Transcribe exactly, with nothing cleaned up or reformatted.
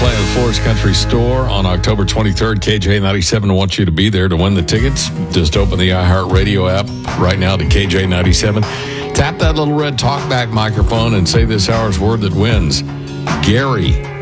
playing Forest Country Store on October twenty-third. K J ninety-seven wants you to be there to win the tickets. Just open the iHeartRadio app right now to K J ninety-seven. Tap that little red talkback microphone and say this hour's word that wins. Gary.